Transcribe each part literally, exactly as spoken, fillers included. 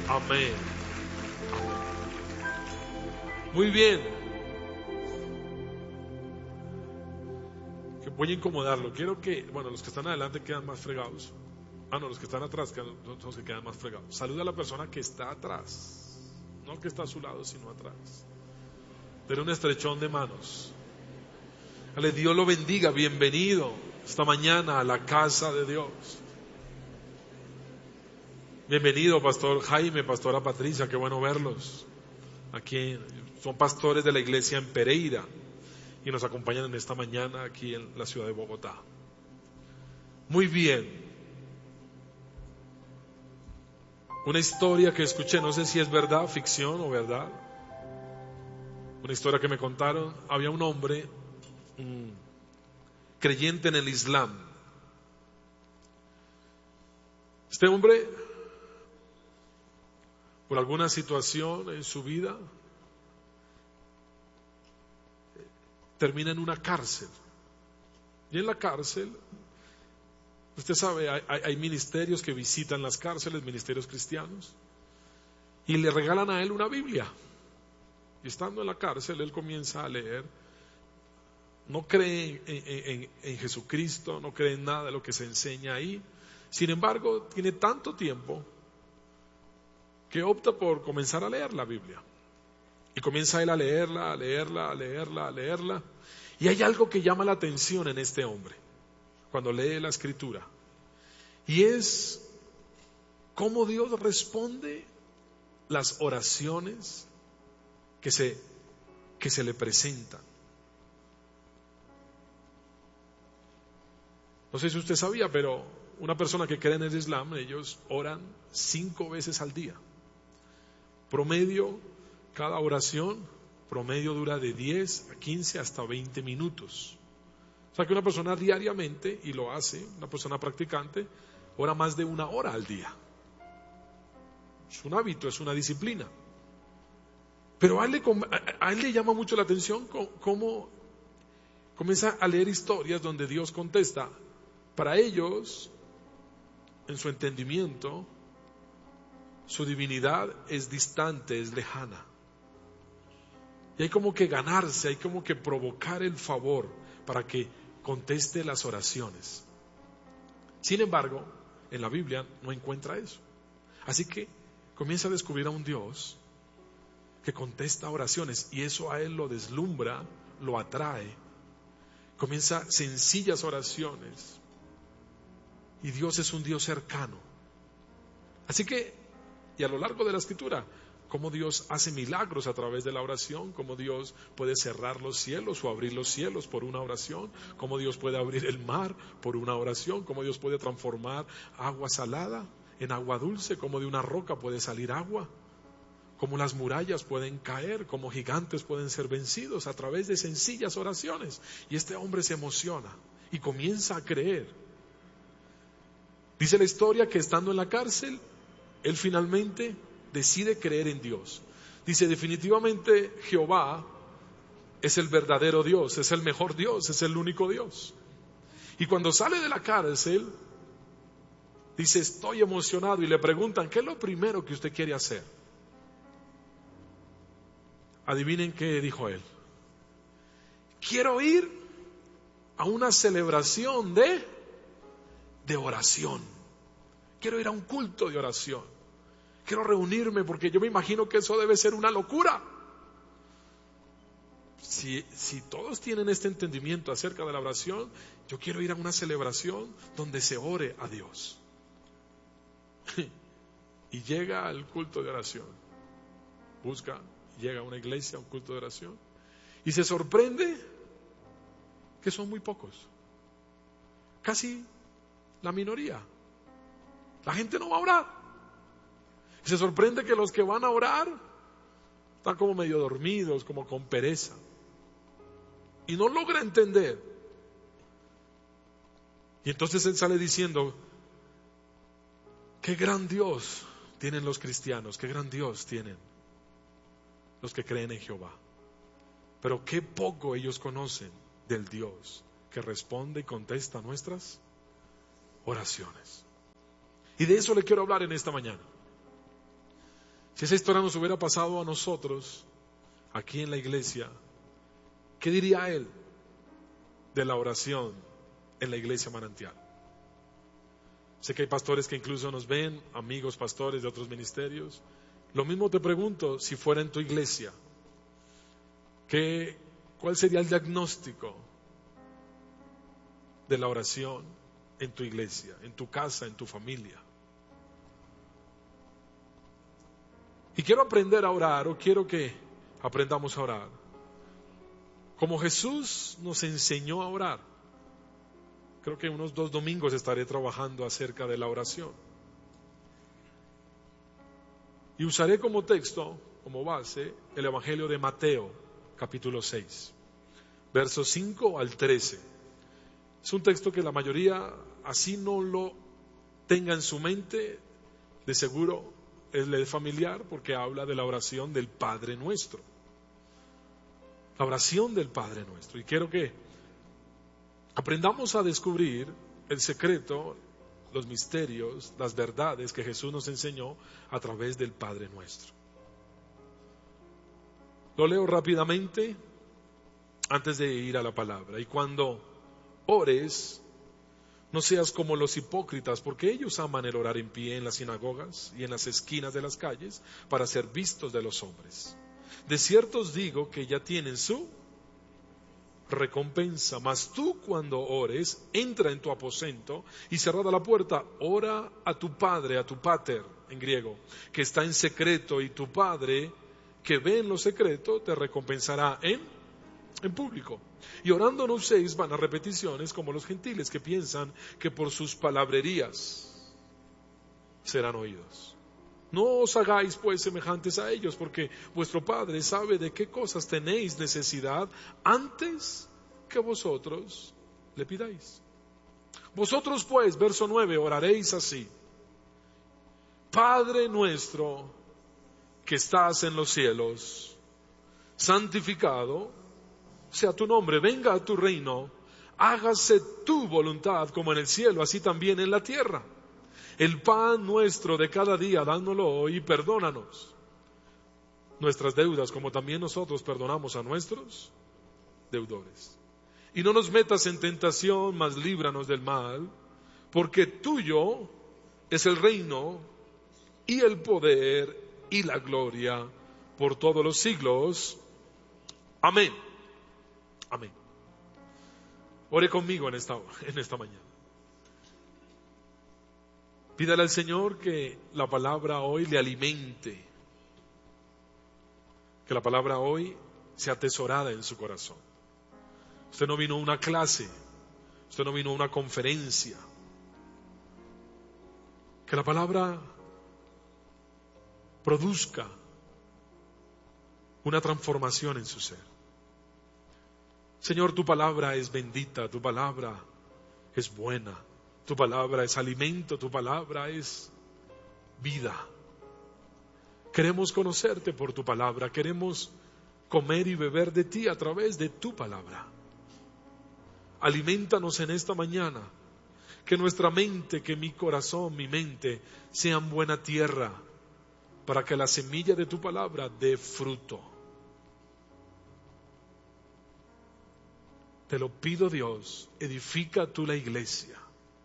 Amén. Amén. Muy bien. Que voy a incomodarlo. Quiero que, bueno, los que están adelante quedan más fregados. Ah, no, los que están atrás quedan, son los que quedan más fregados. Saluda a la persona que está atrás. No que está a su lado, sino atrás. Denle un estrechón de manos. Dale, Dios lo bendiga. Bienvenido esta mañana a la casa de Dios. Bienvenido, Pastor Jaime, Pastora Patricia, qué bueno verlos. Aquí son pastores de la iglesia en Pereira y nos acompañan en esta mañana aquí en la ciudad de Bogotá. Muy bien. Una historia que escuché, no sé si es verdad, ficción o verdad. Una historia que me contaron, había un hombre mmm, creyente en el Islam. Este hombre, por alguna situación en su vida, termina en una cárcel. Y en la cárcel, usted sabe, hay, hay ministerios que visitan las cárceles, ministerios cristianos, y le regalan a él una Biblia. Y estando en la cárcel, él comienza a leer. No cree en, en, en, en Jesucristo, no cree en nada de lo que se enseña ahí. Sin embargo, tiene tanto tiempo que opta por comenzar a leer la Biblia. Y comienza él a leerla, a leerla, a leerla, a leerla. Y hay algo que llama la atención en este hombre, cuando lee la Escritura. Y es cómo Dios responde las oraciones que se, que se le presentan. No sé si usted sabía, pero una persona que cree en el Islam, ellos oran cinco veces al día. Promedio, cada oración, promedio dura de diez a quince hasta veinte minutos. O sea que una persona diariamente, y lo hace, una persona practicante, ora más de una hora al día. Es un hábito, es una disciplina. Pero a él le, a él le llama mucho la atención cómo comienza a leer historias donde Dios contesta. Para ellos, en su entendimiento, su divinidad es distante, es lejana. Y hay como que ganarse, hay como que provocar el favor para que conteste las oraciones. Sin embargo, en la Biblia no encuentra eso. Así que comienza a descubrir a un Dios que contesta oraciones y eso a él lo deslumbra, lo atrae. Comienza sencillas oraciones y Dios es un Dios cercano. Así que, y a lo largo de la Escritura, cómo Dios hace milagros a través de la oración, cómo Dios puede cerrar los cielos o abrir los cielos por una oración, cómo Dios puede abrir el mar por una oración, cómo Dios puede transformar agua salada en agua dulce, cómo de una roca puede salir agua, cómo las murallas pueden caer, cómo gigantes pueden ser vencidos a través de sencillas oraciones. Y este hombre se emociona y comienza a creer. Dice la historia que estando en la cárcel, él finalmente decide creer en Dios. Dice, definitivamente Jehová es el verdadero Dios, es el mejor Dios, es el único Dios. Y cuando sale de la cárcel, dice, estoy emocionado, y le preguntan, ¿qué es lo primero que usted quiere hacer? Adivinen qué dijo él. Quiero ir a una celebración de, de oración. Quiero ir a un culto de oración. Quiero reunirme porque yo me imagino que eso debe ser una locura. Si, si todos tienen este entendimiento acerca de la oración, yo quiero ir a una celebración donde se ore a Dios. Y llega al culto de oración. Busca, llega a una iglesia, a un culto de oración. Y se sorprende que son muy pocos. Casi la minoría. La gente no va a orar. Y se sorprende que los que van a orar están como medio dormidos, como con pereza. Y no logra entender. Y entonces él sale diciendo, qué gran Dios tienen los cristianos, qué gran Dios tienen los que creen en Jehová. Pero qué poco ellos conocen del Dios que responde y contesta nuestras oraciones. Y de eso le quiero hablar en esta mañana. Si esa historia nos hubiera pasado a nosotros, aquí en la iglesia, ¿qué diría Él de la oración en la iglesia Manantial? Sé que hay pastores que incluso nos ven, amigos pastores de otros ministerios. Lo mismo te pregunto, si fuera en tu iglesia, ¿qué, ¿cuál sería el diagnóstico de la oración en tu iglesia, en tu casa, en tu familia? Y quiero aprender a orar, o quiero que aprendamos a orar como Jesús nos enseñó a orar. Creo que unos dos domingos estaré trabajando acerca de la oración. Y usaré como texto, como base, el Evangelio de Mateo, capítulo seis, versos cinco al trece. Es un texto que la mayoría, así no lo tenga en su mente, de seguro es le familiar, porque habla de la oración del Padre Nuestro. La oración del Padre Nuestro. Y quiero que aprendamos a descubrir el secreto, los misterios, las verdades que Jesús nos enseñó a través del Padre Nuestro. Lo leo rápidamente antes de ir a la palabra. Y cuando ores, no seas como los hipócritas, porque ellos aman el orar en pie en las sinagogas y en las esquinas de las calles para ser vistos de los hombres. De cierto os digo que ya tienen su recompensa. Mas tú, cuando ores, entra en tu aposento y cerrada la puerta, ora a tu Padre, a tu pater en griego, que está en secreto, y tu Padre que ve en lo secreto te recompensará en, en público. Y orando no uséis vanas repeticiones como los gentiles, que piensan que por sus palabrerías serán oídos. No os hagáis pues semejantes a ellos, porque vuestro Padre sabe de qué cosas tenéis necesidad antes que vosotros le pidáis. Vosotros pues, verso nueve, oraréis así: Padre nuestro que estás en los cielos, santificado sea tu nombre, venga a tu reino, hágase tu voluntad como en el cielo, así también en la tierra. El pan nuestro de cada día, dándolo hoy, y perdónanos nuestras deudas, como también nosotros perdonamos a nuestros deudores. Y no nos metas en tentación, mas líbranos del mal, porque tuyo es el reino, y el poder, y la gloria, por todos los siglos. Amén. Amén. Ore conmigo en esta, en esta mañana. Pídale al Señor que la palabra hoy le alimente, que la palabra hoy sea atesorada en su corazón. Usted no vino a una clase, usted no vino a una conferencia. Que la palabra produzca una transformación en su ser. Señor, tu palabra es bendita, tu palabra es buena. Tu palabra es alimento, tu palabra es vida. Queremos conocerte por tu palabra, queremos comer y beber de ti a través de tu palabra. Aliméntanos en esta mañana, que nuestra mente, que mi corazón, mi mente sean buena tierra, para que la semilla de tu palabra dé fruto. Te lo pido, Dios, edifica tú la iglesia.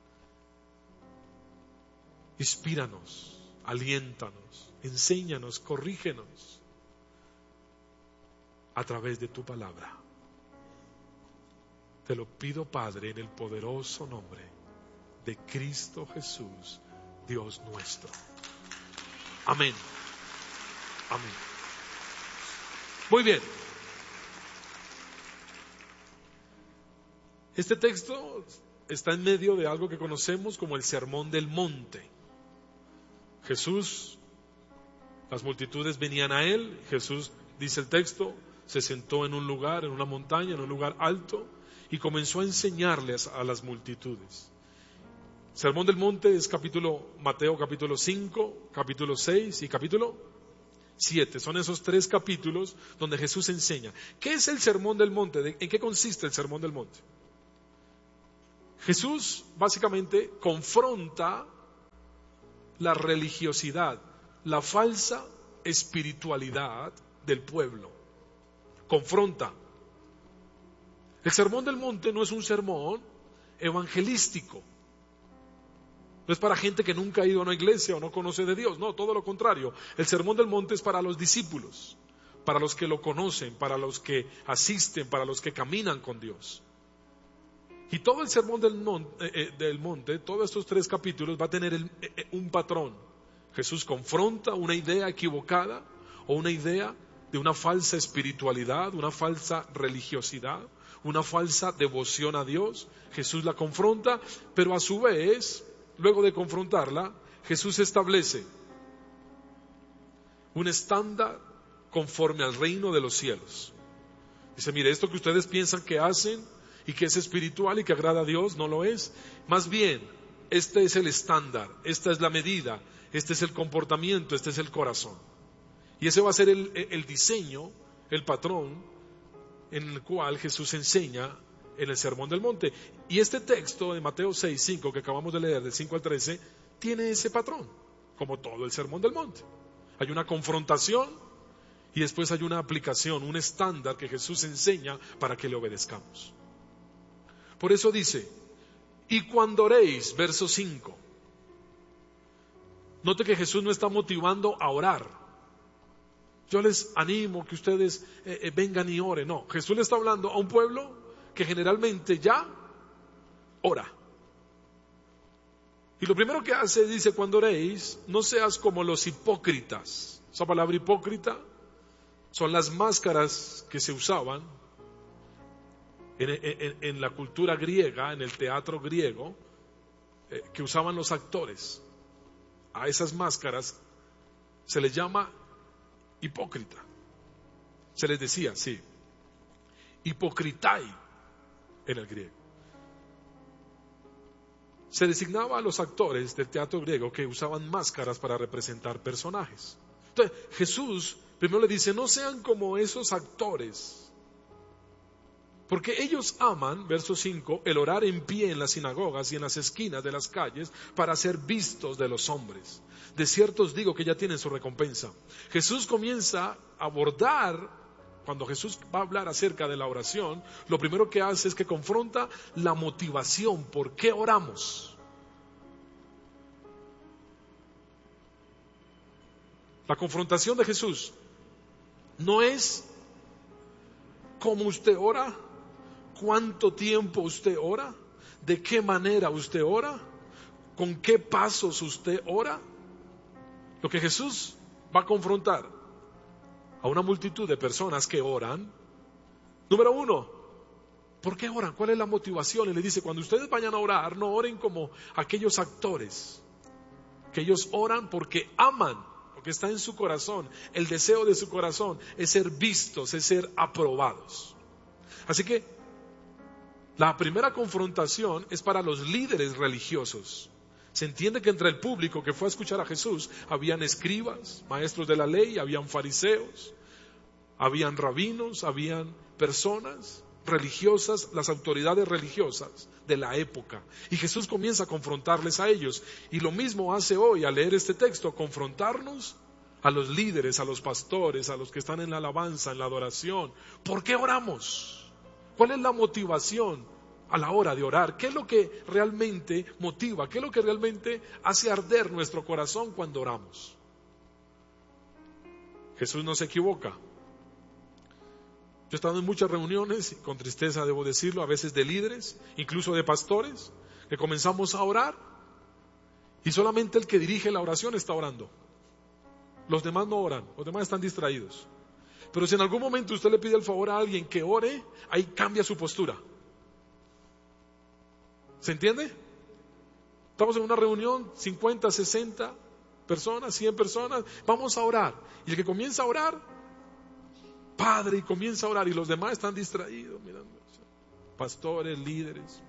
Inspíranos, aliéntanos, enséñanos, corrígenos a través de tu palabra. Te lo pido, Padre, en el poderoso nombre de Cristo Jesús, Dios nuestro. Amén. Amén. Muy bien. Este texto está en medio de algo que conocemos como el Sermón del Monte. Jesús, las multitudes venían a él, Jesús, dice el texto, se sentó en un lugar, en una montaña, en un lugar alto, y comenzó a enseñarles a las multitudes. Sermón del Monte es capítulo, Mateo capítulo cinco, capítulo seis y capítulo siete. Son esos tres capítulos donde Jesús enseña. ¿Qué es el Sermón del Monte? ¿En qué consiste el Sermón del Monte? Jesús básicamente confronta la religiosidad, la falsa espiritualidad del pueblo. Confronta. El sermón del monte no es un sermón evangelístico. No es para gente que nunca ha ido a una iglesia o no conoce de Dios. No, todo lo contrario. El sermón del monte es para los discípulos, para los que lo conocen, para los que asisten, para los que caminan con Dios. Y todo el sermón del monte, eh, del monte todos estos tres capítulos va a tener el, eh, un patrón. Jesús confronta una idea equivocada o una idea de una falsa espiritualidad, una falsa religiosidad, una falsa devoción a Dios. Jesús la confronta, pero a su vez, luego de confrontarla, Jesús establece un estándar conforme al reino de los cielos. Dice, mire, esto que ustedes piensan que hacen y que es espiritual y que agrada a Dios, no lo es. Más bien, este es el estándar, esta es la medida, este es el comportamiento, este es el corazón. Y ese va a ser el, el diseño, el patrón en el cual Jesús enseña en el Sermón del Monte. Y este texto de Mateo seis, cinco, que acabamos de leer, del cinco al trece, tiene ese patrón, como todo el Sermón del Monte. Hay una confrontación y después hay una aplicación, un estándar que Jesús enseña para que le obedezcamos. Por eso dice, y cuando oréis, verso cinco. Note que Jesús no está motivando a orar. Yo les animo que ustedes eh, eh, vengan y oren. No, Jesús le está hablando a un pueblo que generalmente ya ora. Y lo primero que hace, dice, cuando oréis, no seas como los hipócritas. Esa palabra hipócrita son las máscaras que se usaban en, en, en la cultura griega, en el teatro griego, eh, que usaban los actores. A esas máscaras se les llama hipócrita. Se les decía, sí, hipocritai en el griego. Se designaba a los actores del teatro griego que usaban máscaras para representar personajes. Entonces, Jesús primero le dice, no sean como esos actores, porque ellos aman, verso cinco, el orar en pie en las sinagogas y en las esquinas de las calles para ser vistos de los hombres. De cierto os digo que ya tienen su recompensa. Jesús comienza a abordar, cuando Jesús va a hablar acerca de la oración, lo primero que hace es que confronta la motivación, ¿por qué oramos? La confrontación de Jesús no es cómo usted ora, cuánto tiempo usted ora, de qué manera usted ora, con qué pasos usted ora. Lo que Jesús va a confrontar a una multitud de personas que oran, número uno, ¿por qué oran? ¿Cuál es la motivación? Y le dice, cuando ustedes vayan a orar, no oren como aquellos actores, que ellos oran porque aman lo que está en su corazón. El deseo de su corazón es ser vistos, es ser aprobados. Así que la primera confrontación es para los líderes religiosos. Se entiende que entre el público que fue a escuchar a Jesús habían escribas, maestros de la ley, habían fariseos, habían rabinos, habían personas religiosas, las autoridades religiosas de la época. Y Jesús comienza a confrontarles a ellos. Y lo mismo hace hoy al leer este texto, confrontarnos a los líderes, a los pastores, a los que están en la alabanza, en la adoración. ¿Por qué oramos? ¿Cuál es la motivación a la hora de orar? ¿Qué es lo que realmente motiva? ¿Qué es lo que realmente hace arder nuestro corazón cuando oramos? Jesús no se equivoca. Yo he estado en muchas reuniones, con tristeza debo decirlo, a veces de líderes, incluso de pastores, que comenzamos a orar y solamente el que dirige la oración está orando. Los demás no oran, los demás están distraídos. Pero si en algún momento usted le pide el favor a alguien que ore, ahí cambia su postura. ¿Se entiende? Estamos en una reunión, cincuenta, sesenta personas, cien personas, vamos a orar. Y el que comienza a orar, Padre, y comienza a orar, y los demás están distraídos, mirando, pastores, líderes.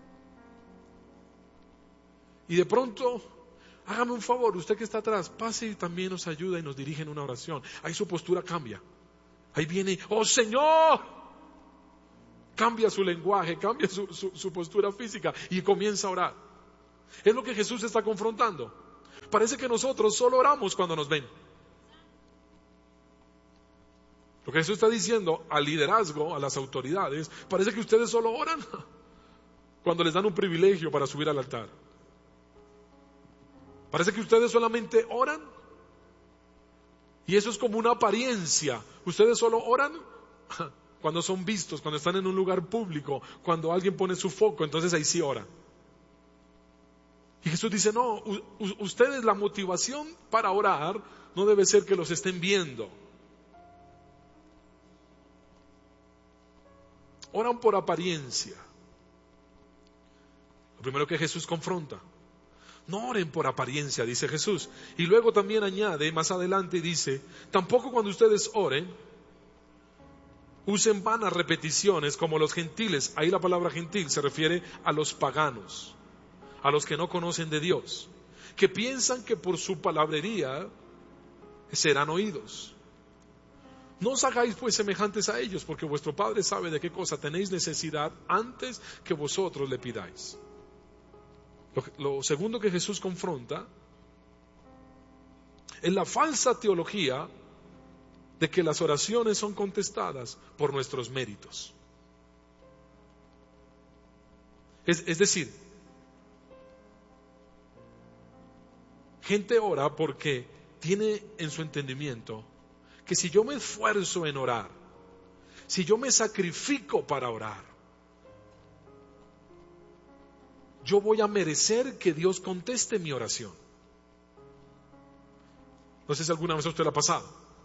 Y de pronto, hágame un favor, usted que está atrás, pase y también nos ayuda y nos dirige en una oración. Ahí su postura cambia. Ahí viene, ¡oh Señor! Cambia su lenguaje, cambia su, su, su postura física y comienza a orar. Es lo que Jesús está confrontando. Parece que nosotros solo oramos cuando nos ven. Lo que Jesús está diciendo al liderazgo, a las autoridades, parece que ustedes solo oran cuando les dan un privilegio para subir al altar. Parece que ustedes solamente oran y eso es como una apariencia. Ustedes solo oran cuando son vistos, cuando están en un lugar público, cuando alguien pone su foco, entonces ahí sí oran. Y Jesús dice, no, u- ustedes, la motivación para orar no debe ser que los estén viendo. Oran por apariencia. Lo primero que Jesús confronta. No oren por apariencia, dice Jesús. Y luego también añade, más adelante dice, tampoco cuando ustedes oren, usen vanas repeticiones como los gentiles. Ahí la palabra gentil se refiere a los paganos, a los que no conocen de Dios, que piensan que por su palabrería serán oídos. No os hagáis pues semejantes a ellos, porque vuestro Padre sabe de qué cosa tenéis necesidad antes que vosotros le pidáis. Lo, lo segundo que Jesús confronta es la falsa teología de que las oraciones son contestadas por nuestros méritos. Es, es decir, gente ora porque tiene en su entendimiento que si yo me esfuerzo en orar, si yo me sacrifico para orar, yo voy a merecer que Dios conteste mi oración. No sé si alguna vez a usted le ha pasado.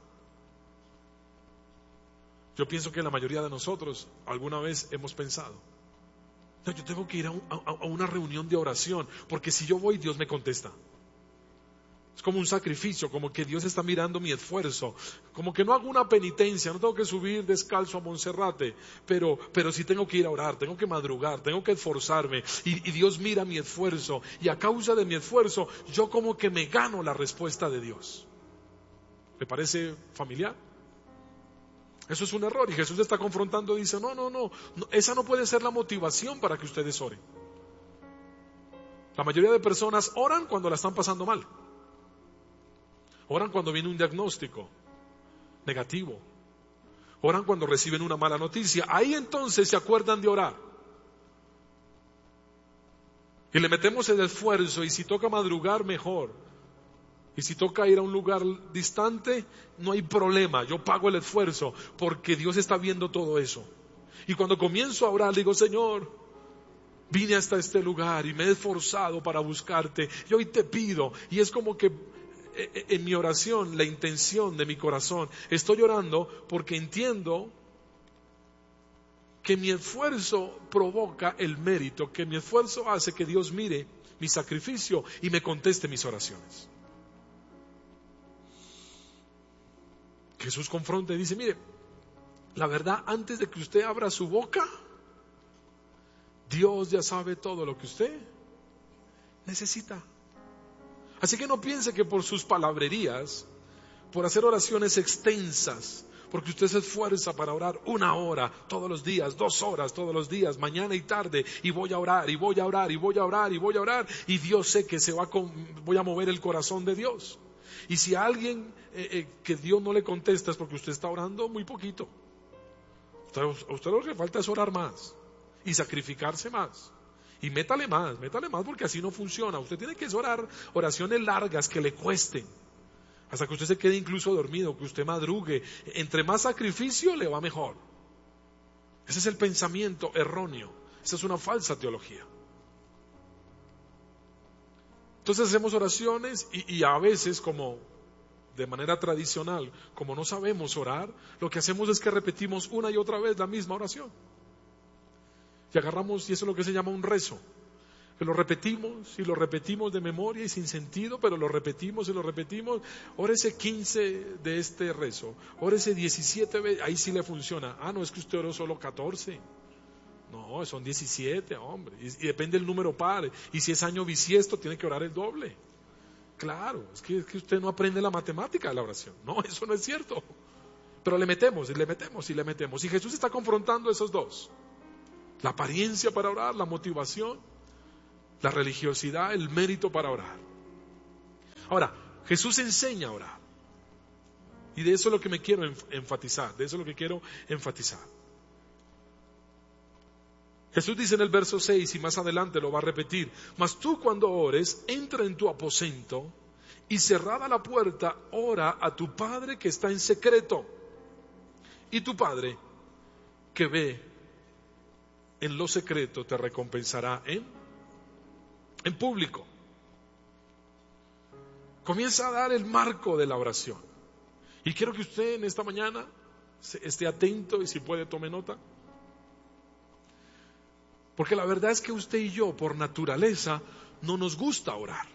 Yo pienso que la mayoría de nosotros alguna vez hemos pensado, no, yo tengo que ir a, un, a, a una reunión de oración, porque si yo voy, Dios me contesta. Es como un sacrificio, como que Dios está mirando mi esfuerzo, como que no hago una penitencia, no tengo que subir descalzo a Monserrate, pero, pero sí tengo que ir a orar, tengo que madrugar, tengo que esforzarme, y, y Dios mira mi esfuerzo, y a causa de mi esfuerzo, yo como que me gano la respuesta de Dios. ¿Le parece familiar? Eso es un error, y Jesús está confrontando y dice, no, no, no, no, esa no puede ser la motivación para que ustedes oren. La mayoría de personas oran cuando la están pasando mal. Oran cuando viene un diagnóstico negativo. Oran cuando reciben una mala noticia. Ahí entonces se acuerdan de orar. Y le metemos el esfuerzo, y si toca madrugar, mejor. Y si toca ir a un lugar distante, no hay problema. Yo pago el esfuerzo porque Dios está viendo todo eso. Y cuando comienzo a orar, digo, Señor, vine hasta este lugar y me he esforzado para buscarte. Y hoy te pido. Y es como que en mi oración, la intención de mi corazón, estoy orando porque entiendo que mi esfuerzo provoca el mérito, que mi esfuerzo hace que Dios mire mi sacrificio y me conteste mis oraciones. Jesús confronta y dice, mire, la verdad, antes de que usted abra su boca, Dios ya sabe todo lo que usted necesita. Así que no piense que por sus palabrerías, por hacer oraciones extensas, porque usted se esfuerza para orar una hora todos los días, dos horas todos los días, mañana y tarde, y voy a orar, y voy a orar, y voy a orar, y voy a orar, y Dios sé que se va con, voy a mover el corazón de Dios. Y si a alguien eh, eh, que Dios no le contesta es porque usted está orando muy poquito. A usted, a usted lo que falta es orar más y sacrificarse más. Y métale más, métale más, porque así no funciona. Usted tiene que orar oraciones largas que le cuesten, hasta que usted se quede incluso dormido, que usted madrugue. Entre más sacrificio le va mejor. Ese es el pensamiento erróneo. Esa es una falsa teología. Entonces hacemos oraciones y, y a veces, como de manera tradicional, como no sabemos orar, lo que hacemos es que repetimos una y otra vez la misma oración. Y agarramos, y eso es lo que se llama un rezo, que lo repetimos y lo repetimos de memoria y sin sentido, pero lo repetimos y lo repetimos. Órese quince de este rezo, órese diecisiete veces, ahí sí le funciona. Ah, no, es que usted oró solo catorce. No, son diecisiete, hombre, y, y depende del número par, y si es año bisiesto tiene que orar el doble. Claro, es que, es que usted no aprende la matemática de la oración. No, eso no es cierto. Pero le metemos y le metemos y le metemos, y Jesús está confrontando esos dos. La apariencia para orar, la motivación, la religiosidad, el mérito para orar. Ahora, Jesús enseña a orar. Y de eso es lo que me quiero enfatizar, de eso es lo que quiero enfatizar. Jesús dice en el verso seis, y más adelante lo va a repetir: mas tú cuando ores, entra en tu aposento, y cerrada la puerta, ora a tu Padre que está en secreto. Y tu Padre que ve en lo secreto te recompensará en, en público. Comienza a dar el marco de la oración. Y quiero que usted en esta mañana esté atento y si puede tome nota. Porque la verdad es que usted y yo, por naturaleza, no nos gusta orar.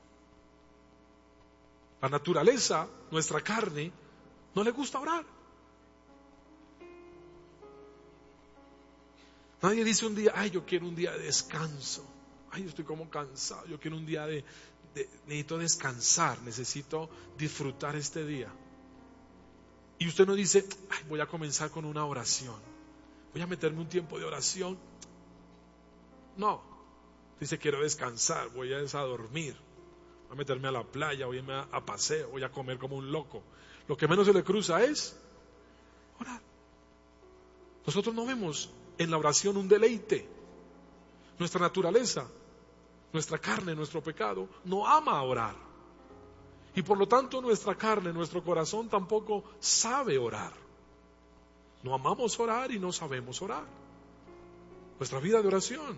La naturaleza, nuestra carne, no le gusta orar. Nadie dice un día, ay, yo quiero un día de descanso. Ay, yo estoy como cansado, yo quiero un día de, de necesito descansar, necesito disfrutar este día. Y usted no dice, ay, voy a comenzar con una oración, voy a meterme un tiempo de oración. No, dice, quiero descansar, voy a, a dormir, voy a meterme a la playa, voy a irme a, a paseo, voy a comer como un loco. Lo que menos se le cruza es orar. Nosotros no vemos en la oración un deleite. Nuestra naturaleza, nuestra carne, nuestro pecado, no ama orar. Y por lo tanto nuestra carne, nuestro corazón tampoco sabe orar. No amamos orar y no sabemos orar. Nuestra vida de oración,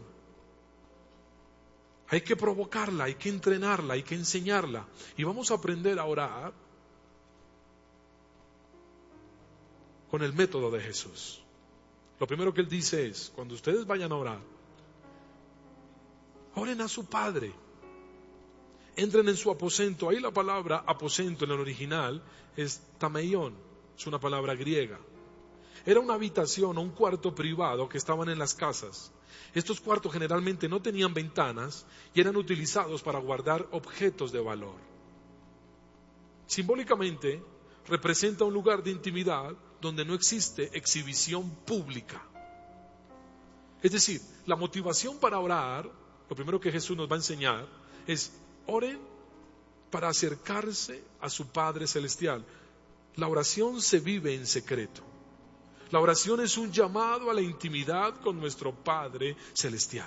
hay que provocarla, hay que entrenarla, hay que enseñarla. Y vamos a aprender a orar con el método de Jesús. Lo primero que Él dice es, cuando ustedes vayan a orar, oren a su Padre. Entren en su aposento. Ahí la palabra aposento en el original es tameion, es una palabra griega. Era una habitación o un cuarto privado que estaban en las casas. Estos cuartos generalmente no tenían ventanas y eran utilizados para guardar objetos de valor. Simbólicamente representa un lugar de intimidad donde no existe exhibición pública. Es decir, la motivación para orar, lo primero que Jesús nos va a enseñar es: oren para acercarse a su Padre Celestial. La oración se vive en secreto. La oración es un llamado a la intimidad con nuestro Padre Celestial.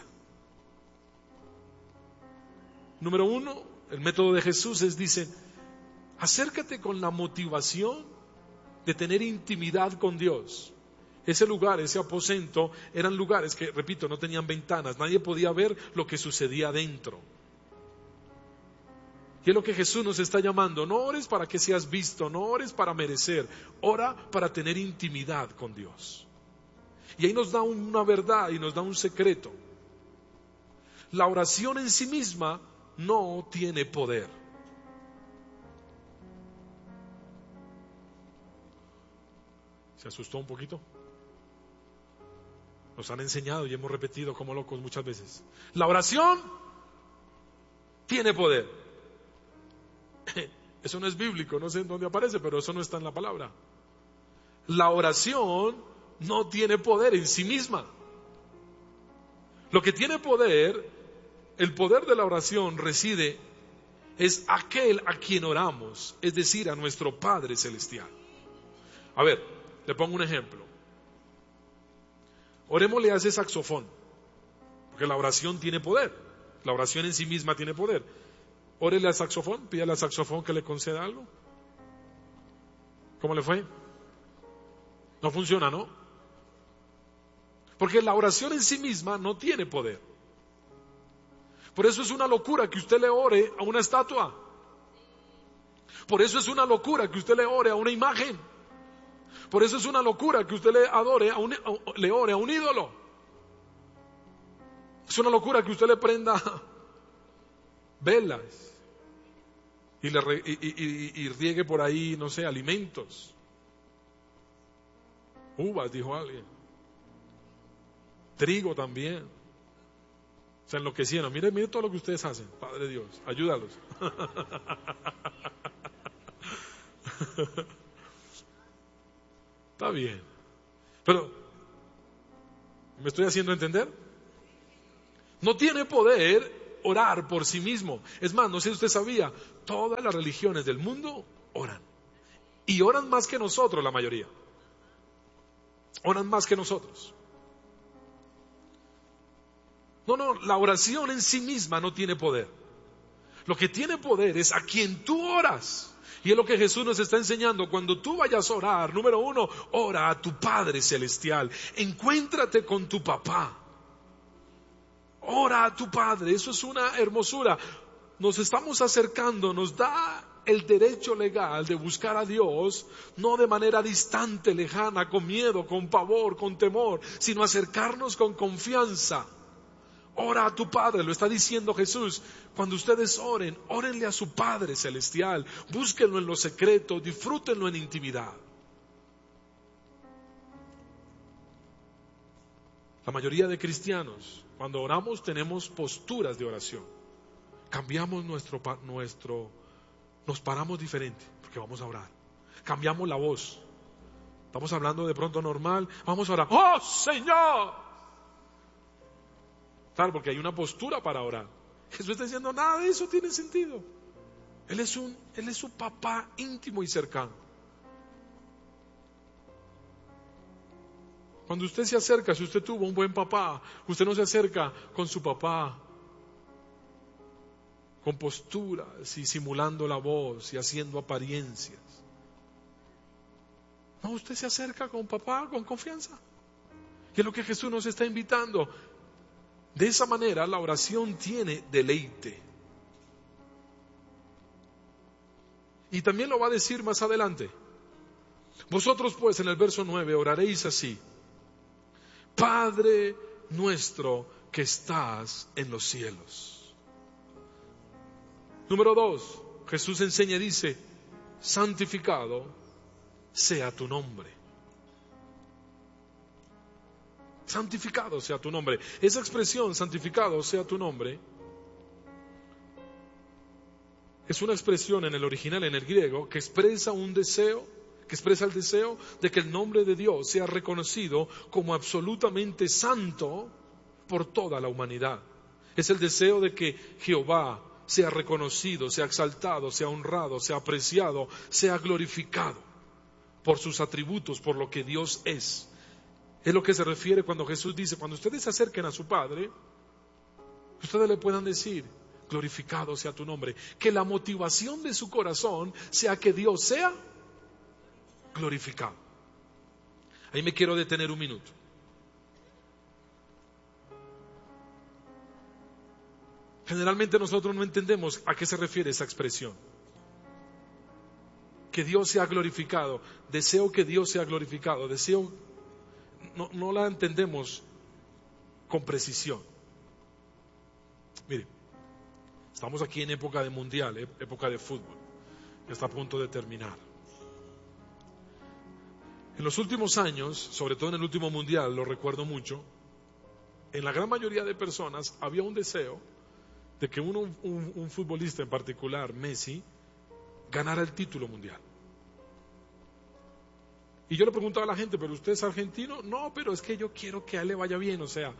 Número uno, el método de Jesús es, dice, acércate con la motivación de tener intimidad con Dios. Ese lugar, ese aposento, eran lugares que, repito, no tenían ventanas. Nadie podía ver lo que sucedía dentro. Y es lo que Jesús nos está llamando. No ores para que seas visto, no ores para merecer. Ora para tener intimidad con Dios. Y ahí nos da una verdad y nos da un secreto. La oración en sí misma no tiene poder. ¿Se asustó un poquito? Nos han enseñado y hemos repetido como locos muchas veces. La oración tiene poder. Eso no es bíblico, no sé en dónde aparece, pero eso no está en la palabra. La oración no tiene poder en sí misma. Lo que tiene poder, el poder de la oración reside, es aquel a quien oramos, es decir, a nuestro Padre Celestial. A ver, le pongo un ejemplo. Orémosle a ese saxofón, porque la oración tiene poder. La oración en sí misma tiene poder. Órele al saxofón, pídale al saxofón que le conceda algo. ¿Cómo le fue? No funciona, ¿no? Porque la oración en sí misma no tiene poder. Por eso es una locura que usted le ore a una estatua. Por eso es una locura que usted le ore a una imagen. Por eso es una locura que usted le adore a un, a, le ore a un ídolo. Es una locura que usted le prenda velas y, le, y, y, y, y riegue por ahí, no sé, alimentos. Uvas, dijo alguien. Trigo también. Se enloquecieron. Mire, mire todo lo que ustedes hacen. Padre Dios, ayúdalos. Está bien. Pero, ¿me estoy haciendo entender? No tiene poder orar por sí mismo. Es más, no sé si usted sabía, todas las religiones del mundo oran. Y oran más que nosotros, la mayoría. Oran más que nosotros. No, no, la oración en sí misma no tiene poder. Lo que tiene poder es a quien tú oras. Y es lo que Jesús nos está enseñando. Cuando tú vayas a orar, número uno, ora a tu Padre Celestial. Encuéntrate con tu papá. Ora a tu Padre. Eso es una hermosura. Nos estamos acercando, nos da el derecho legal de buscar a Dios, no de manera distante, lejana, con miedo, con pavor, con temor, sino acercarnos con confianza. Ora a tu Padre, lo está diciendo Jesús. Cuando ustedes oren, órenle a su Padre Celestial. Búsquenlo en lo secreto, disfrútenlo en intimidad. La mayoría de cristianos, cuando oramos, tenemos posturas de oración. Cambiamos nuestro, nuestro, nos paramos diferente, porque vamos a orar. Cambiamos la voz. Estamos hablando de pronto normal, vamos a orar. ¡Oh, Señor! Claro, porque hay una postura para orar. Jesús está diciendo, nada de eso tiene sentido. Él es un, Él es su papá íntimo y cercano. Cuando usted se acerca, si usted tuvo un buen papá, usted no se acerca con su papá con posturas y simulando la voz y haciendo apariencias. No, usted se acerca con papá con confianza. Y es lo que Jesús nos está invitando. De esa manera la oración tiene deleite. Y también lo va a decir más adelante. Vosotros pues en el verso nueve oraréis así: Padre nuestro que estás en los cielos. Número dos, Jesús enseña y dice: santificado sea tu nombre. Santificado sea tu nombre. Esa expresión, santificado sea tu nombre, es una expresión en el original, en el griego, que expresa un deseo, que expresa el deseo de que el nombre de Dios sea reconocido como absolutamente santo por toda la humanidad. Es el deseo de que Jehová sea reconocido, sea exaltado, sea honrado, sea apreciado, sea glorificado por sus atributos, por lo que Dios es. Es lo que se refiere cuando Jesús dice, cuando ustedes se acerquen a su Padre, ustedes le puedan decir: glorificado sea tu nombre. Que la motivación de su corazón sea que Dios sea glorificado. Ahí me quiero detener un minuto. Generalmente nosotros no entendemos a qué se refiere esa expresión. Que Dios sea glorificado. Deseo que Dios sea glorificado. Deseo, no, no la entendemos con precisión. Mire, estamos aquí en época de mundial, época de fútbol. Ya está a punto de terminar. En los últimos años, sobre todo en el último mundial, lo recuerdo mucho, en la gran mayoría de personas había un deseo de que uno, un, un futbolista en particular, Messi, ganara el título mundial. Y yo le preguntaba a la gente, ¿pero usted es argentino? No, pero es que yo quiero que a él le vaya bien. O sea,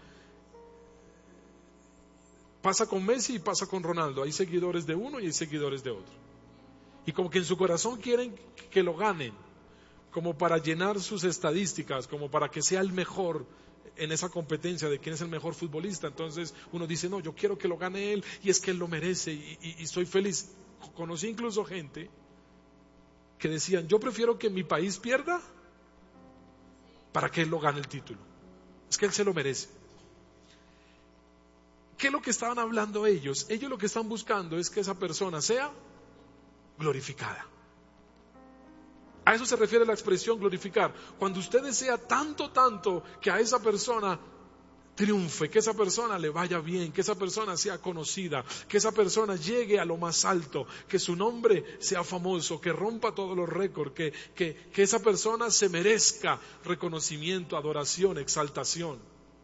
pasa con Messi y pasa con Ronaldo. Hay seguidores de uno y hay seguidores de otro. Y como que en su corazón quieren que lo ganen, como para llenar sus estadísticas, como para que sea el mejor en esa competencia de quién es el mejor futbolista. Entonces uno dice, no, yo quiero que lo gane él y es que él lo merece y, y, y soy feliz. Conocí incluso gente que decían, yo prefiero que mi país pierda para que él lo gane el título. Es que él se lo merece. ¿Qué es lo que estaban hablando ellos? Ellos lo que están buscando es que esa persona sea glorificada. A eso se refiere la expresión glorificar. Cuando usted desea tanto, tanto que a esa persona triunfe, que esa persona le vaya bien, que esa persona sea conocida, que esa persona llegue a lo más alto, que su nombre sea famoso, que rompa todos los récords, que, que, que esa persona se merezca reconocimiento, adoración, exaltación.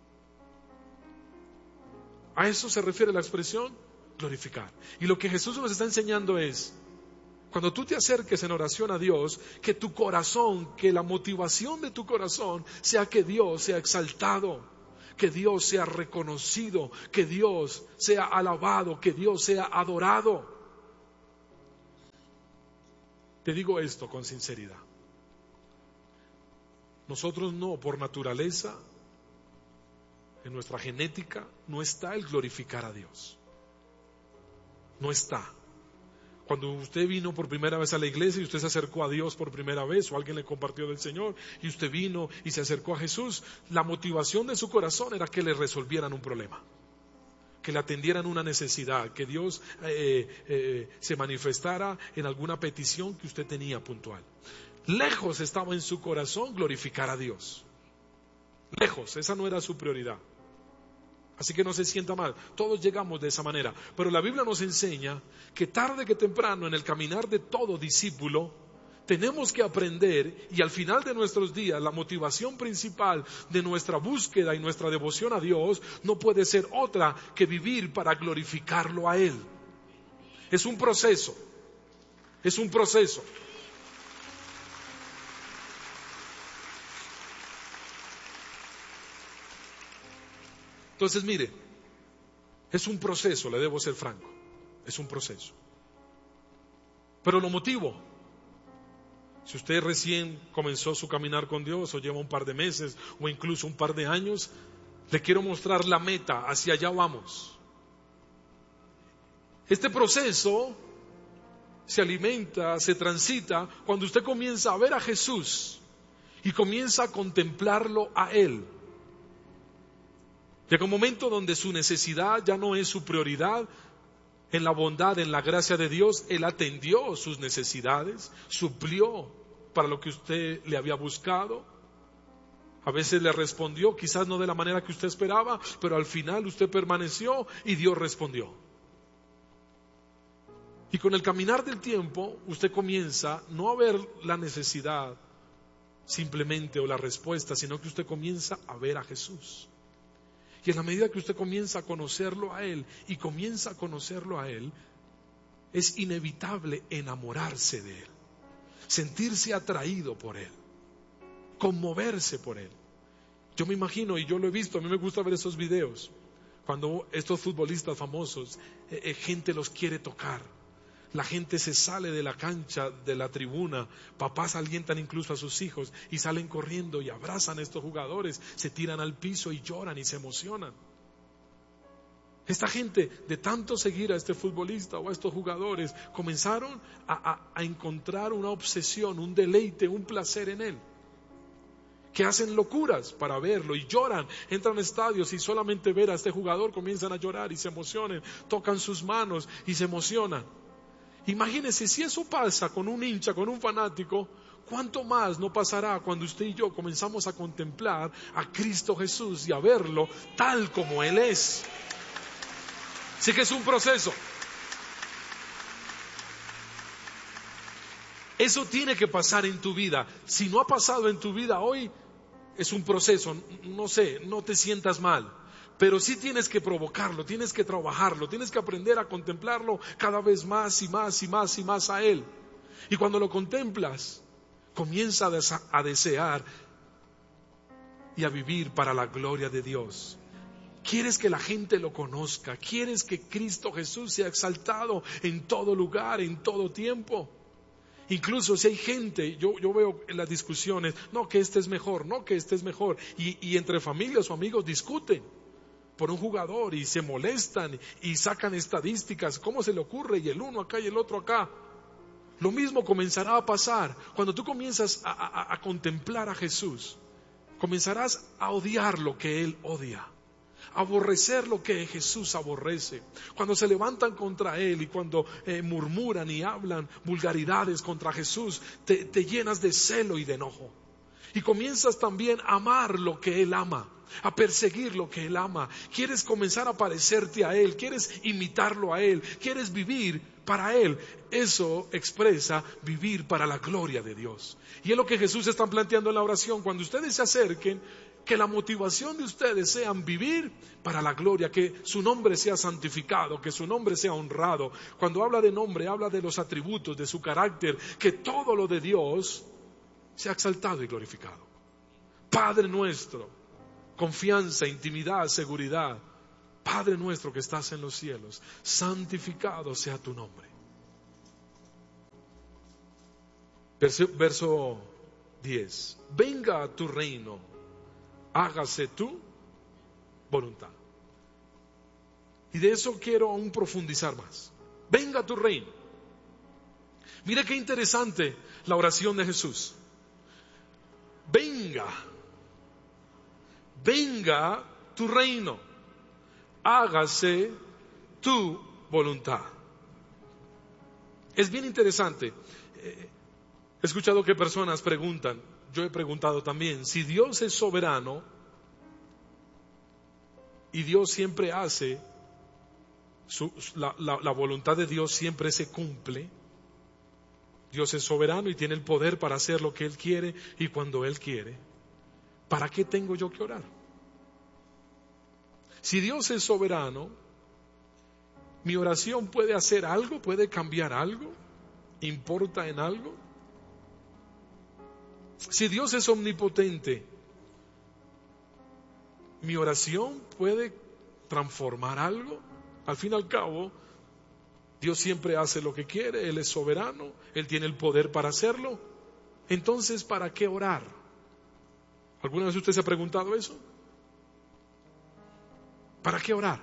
A eso se refiere la expresión glorificar. Y lo que Jesús nos está enseñando es, cuando tú te acerques en oración a Dios, que tu corazón, que la motivación de tu corazón sea que Dios sea exaltado, que Dios sea reconocido, que Dios sea alabado, que Dios sea adorado. Te digo esto con sinceridad. Nosotros no, por naturaleza, en nuestra genética, no está el glorificar a Dios. No está. Cuando usted vino por primera vez a la iglesia y usted se acercó a Dios por primera vez, o alguien le compartió del Señor, y usted vino y se acercó a Jesús, la motivación de su corazón era que le resolvieran un problema, que le atendieran una necesidad, que Dios eh, eh, se manifestara en alguna petición que usted tenía puntual. Lejos estaba en su corazón glorificar a Dios. Lejos, esa no era su prioridad. Así que no se sienta mal, todos llegamos de esa manera. Pero la Biblia nos enseña que tarde que temprano en el caminar de todo discípulo, tenemos que aprender, y al final de nuestros días la motivación principal de nuestra búsqueda y nuestra devoción a Dios no puede ser otra que vivir para glorificarlo a Él. Es un proceso, es un proceso. Entonces, mire, es un proceso, le debo ser franco, es un proceso. Pero lo motivo, si usted recién comenzó su caminar con Dios, o lleva un par de meses, o incluso un par de años, le quiero mostrar la meta, hacia allá vamos. Este proceso se alimenta, se transita, cuando usted comienza a ver a Jesús, y comienza a contemplarlo a Él. Llega un momento donde su necesidad ya no es su prioridad. En la bondad, en la gracia de Dios, Él atendió sus necesidades, suplió para lo que usted le había buscado. A veces le respondió, quizás no de la manera que usted esperaba, pero al final usted permaneció y Dios respondió. Y con el caminar del tiempo, usted comienza no a ver la necesidad simplemente o la respuesta, sino que usted comienza a ver a Jesús. Y en la medida que usted comienza a conocerlo a Él y comienza a conocerlo a Él, es inevitable enamorarse de Él, sentirse atraído por Él, conmoverse por Él. Yo me imagino, y yo lo he visto, a mí me gusta ver esos videos, cuando estos futbolistas famosos, eh, eh, gente los quiere tocar. La gente se sale de la cancha, de la tribuna, papás alientan incluso a sus hijos y salen corriendo y abrazan a estos jugadores, se tiran al piso y lloran y se emocionan. Esta gente, de tanto seguir a este futbolista o a estos jugadores, comenzaron a, a, a encontrar una obsesión, un deleite, un placer en él. Que hacen locuras para verlo y lloran, entran a estadios y solamente ver a este jugador comienzan a llorar y se emocionan, tocan sus manos y se emocionan. Imagínense, si eso pasa con un hincha, con un fanático, ¿cuánto más no pasará cuando usted y yo comenzamos a contemplar a Cristo Jesús y a verlo tal como Él es? Así que es un proceso. Eso tiene que pasar en tu vida. Si no ha pasado en tu vida hoy, es un proceso. No sé, no te sientas mal. Pero sí tienes que provocarlo, tienes que trabajarlo, tienes que aprender a contemplarlo cada vez más y más y más y más a Él. Y cuando lo contemplas, comienza a desear y a vivir para la gloria de Dios. Quieres que la gente lo conozca, quieres que Cristo Jesús sea exaltado en todo lugar, en todo tiempo. Incluso si hay gente, yo, yo veo en las discusiones, no que este es mejor, no que este es mejor, y, y entre familias o amigos discuten por un jugador y se molestan y sacan estadísticas, ¿cómo se le ocurre? Y el uno acá y el otro acá. Lo mismo comenzará a pasar cuando tú comienzas a, a, a contemplar a Jesús. Comenzarás a odiar lo que Él odia, a aborrecer lo que Jesús aborrece. Cuando se levantan contra Él y cuando eh, murmuran y hablan vulgaridades contra Jesús, te, te llenas de celo y de enojo. Y comienzas también a amar lo que Él ama, a perseguir lo que Él ama. Quieres comenzar a parecerte a Él, quieres imitarlo a Él, quieres vivir para Él. Eso expresa vivir para la gloria de Dios. Y es lo que Jesús está planteando en la oración. Cuando ustedes se acerquen, que la motivación de ustedes sea vivir para la gloria, que su nombre sea santificado, que su nombre sea honrado. Cuando habla de nombre, habla de los atributos, de su carácter, que todo lo de Dios sea exaltado y glorificado. Padre nuestro, confianza, intimidad, seguridad. Padre nuestro que estás en los cielos, santificado sea tu nombre. Verso, verso diez. Venga a tu reino, hágase tu voluntad. Y de eso quiero aún profundizar más. Venga a tu reino. Mire qué interesante la oración de Jesús. Venga, venga tu reino, hágase tu voluntad. Es bien interesante. He escuchado que personas preguntan, yo he preguntado también, si Dios es soberano y Dios siempre hace, su, la, la, la voluntad de Dios siempre se cumple. Dios es soberano y tiene el poder para hacer lo que Él quiere y cuando Él quiere. ¿Para qué tengo yo que orar? Si Dios es soberano, mi oración puede hacer algo, puede cambiar algo, importa en algo. Si Dios es omnipotente, mi oración puede transformar algo. Al fin y al cabo, Dios siempre hace lo que quiere, Él es soberano, Él tiene el poder para hacerlo. Entonces, ¿para qué orar? ¿Alguna vez usted se ha preguntado eso? ¿Para qué orar?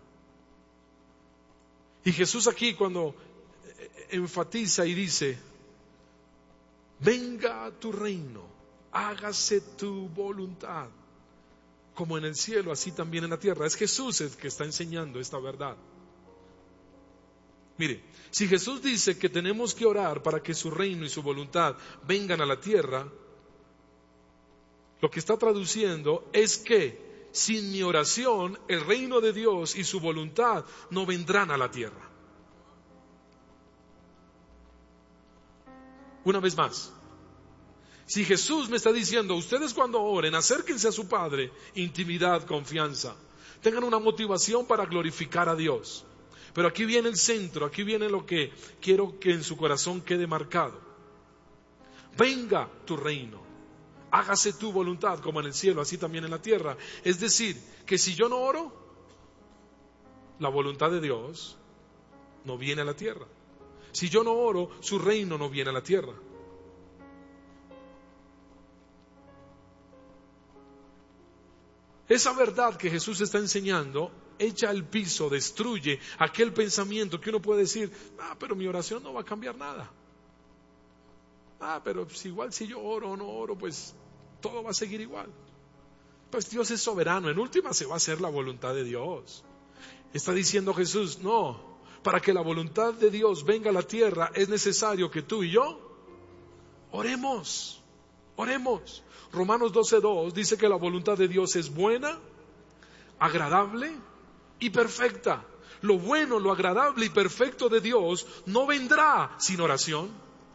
Y Jesús aquí cuando enfatiza y dice, venga a tu reino, hágase tu voluntad, como en el cielo, así también en la tierra. Es Jesús el que está enseñando esta verdad. Mire, si Jesús dice que tenemos que orar para que su reino y su voluntad vengan a la tierra, lo que está traduciendo es que sin mi oración, el reino de Dios y su voluntad no vendrán a la tierra. Una vez más, si Jesús me está diciendo, ustedes cuando oren, acérquense a su Padre, intimidad, confianza, tengan una motivación para glorificar a Dios. Pero aquí viene el centro, aquí viene lo que quiero que en su corazón quede marcado. Venga tu reino, hágase tu voluntad como en el cielo, así también en la tierra. Es decir, que si yo no oro, la voluntad de Dios no viene a la tierra. Si yo no oro, su reino no viene a la tierra. Esa verdad que Jesús está enseñando echa al piso, destruye aquel pensamiento que uno puede decir, ah, pero mi oración no va a cambiar nada. Ah, pero si igual si yo oro o no oro, pues todo va a seguir igual. Pues Dios es soberano, en última se va a hacer la voluntad de Dios. Está diciendo Jesús, no, para que la voluntad de Dios venga a la tierra es necesario que tú y yo oremos, oremos. Romanos doce dos dice que la voluntad de Dios es buena, agradable y perfecta. Lo bueno, lo agradable y perfecto de Dios no vendrá sin oración.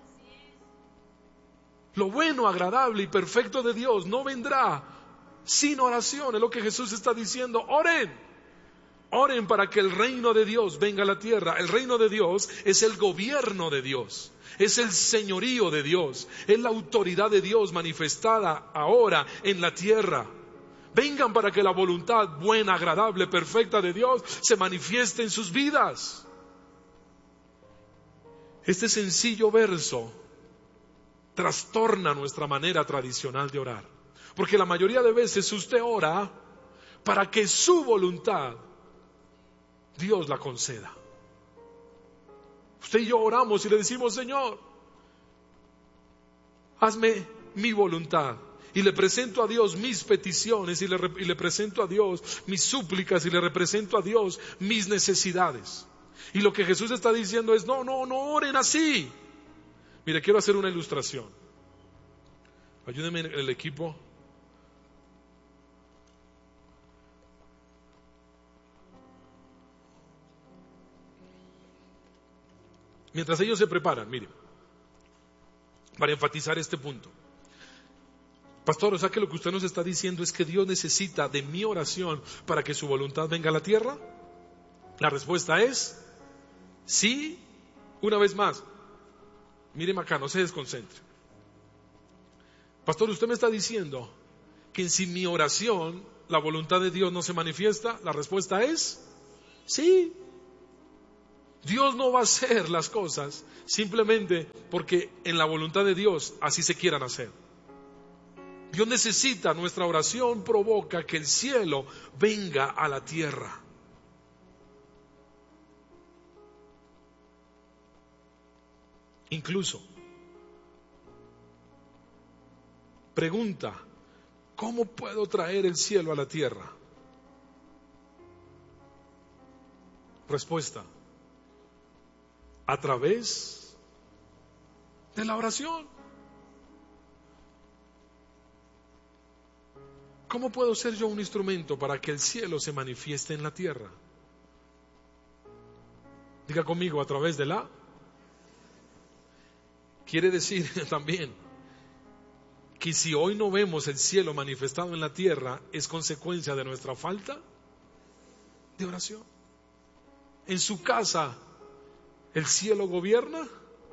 Lo bueno, agradable y perfecto de Dios no vendrá sin oración. Es lo que Jesús está diciendo. Oren, oren para que el reino de Dios venga a la tierra. El reino de Dios es el gobierno de Dios. Es el señorío de Dios. Es la autoridad de Dios manifestada ahora en la tierra. Vengan para que la voluntad buena, agradable, perfecta de Dios se manifieste en sus vidas. Este sencillo verso trastorna nuestra manera tradicional de orar. Porque la mayoría de veces usted ora para que su voluntad Dios la conceda. Usted y yo oramos y le decimos, Señor, hazme mi voluntad. Y le presento a Dios mis peticiones y le, y le presento a Dios mis súplicas y le represento a Dios mis necesidades. Y lo que Jesús está diciendo es, no, no, no oren así. Mire, quiero hacer una ilustración. Ayúdenme en el equipo. Mientras ellos se preparan, mire, para enfatizar este punto. Pastor, o sea que lo que usted nos está diciendo es que Dios necesita de mi oración para que su voluntad venga a la tierra. La respuesta es sí. Una vez más, míreme acá, no se desconcentre. Pastor, usted me está diciendo que sin mi oración la voluntad de Dios no se manifiesta. La respuesta es sí. Dios no va a hacer las cosas simplemente porque en la voluntad de Dios así se quieran hacer. Dios necesita, nuestra oración provoca que el cielo venga a la tierra. Incluso, pregunta, ¿cómo puedo traer el cielo a la tierra? Respuesta, a través de la oración. ¿Cómo puedo ser yo un instrumento para que el cielo se manifieste en la tierra? Diga conmigo, a través de la... Quiere decir también que si hoy no vemos el cielo manifestado en la tierra, es consecuencia de nuestra falta de oración. En su casa, ¿el cielo gobierna?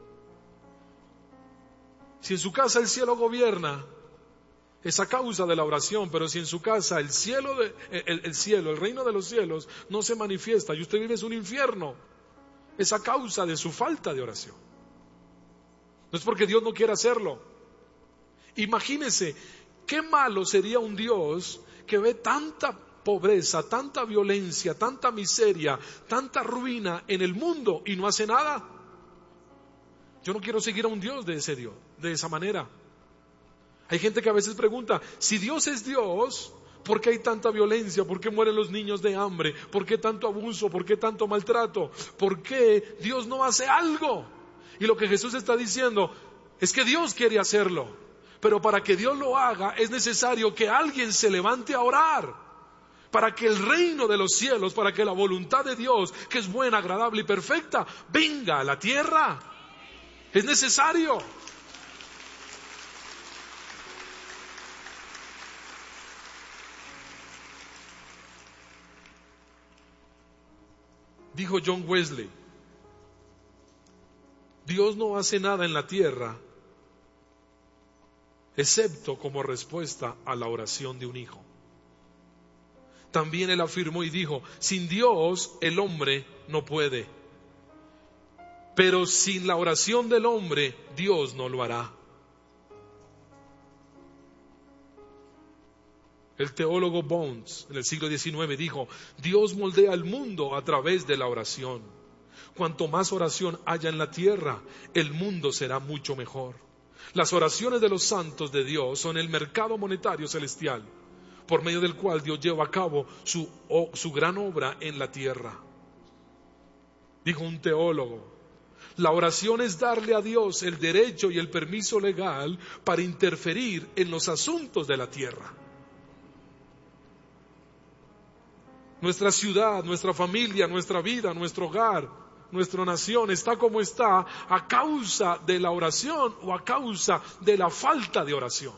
Si en su casa el cielo gobierna, es a causa de la oración. Pero si en su casa el cielo, de, el, el cielo, el reino de los cielos no se manifiesta y usted vive en un infierno, es a causa de su falta de oración. No es porque Dios no quiera hacerlo. Imagínese qué malo sería un Dios que ve tanta pobreza, tanta violencia, tanta miseria, tanta ruina en el mundo y no hace nada. Yo no quiero seguir a un Dios de ese Dios, de esa manera. Hay gente que a veces pregunta, si Dios es Dios, ¿por qué hay tanta violencia? ¿Por qué mueren los niños de hambre? ¿Por qué tanto abuso? ¿Por qué tanto maltrato? ¿Por qué Dios no hace algo? Y lo que Jesús está diciendo es que Dios quiere hacerlo, pero para que Dios lo haga es necesario que alguien se levante a orar, para que el reino de los cielos, para que la voluntad de Dios, que es buena, agradable y perfecta, venga a la tierra. Es necesario. Dijo John Wesley, Dios no hace nada en la tierra excepto como respuesta a la oración de un hijo. También él afirmó y dijo, sin Dios el hombre no puede, pero sin la oración del hombre Dios no lo hará. El teólogo Bones en el siglo diecinueve dijo, Dios moldea el mundo a través de la oración. Cuanto más oración haya en la tierra, el mundo será mucho mejor. Las oraciones de los santos de Dios son el mercado monetario celestial, por medio del cual Dios lleva a cabo su, oh, su gran obra en la tierra. Dijo un teólogo, la oración es darle a Dios el derecho y el permiso legal para interferir en los asuntos de la tierra. Nuestra ciudad, nuestra familia, nuestra vida, nuestro hogar, nuestra nación está como está a causa de la oración o a causa de la falta de oración.